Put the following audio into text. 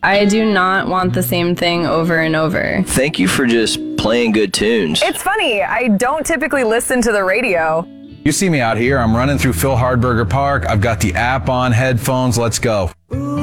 I do not want the same thing over and over. Thank you for just playing good tunes. It's funny, I don't typically listen to the radio. You see me out here, I'm running through Phil Hardberger Park. I've got the app on, headphones, let's go.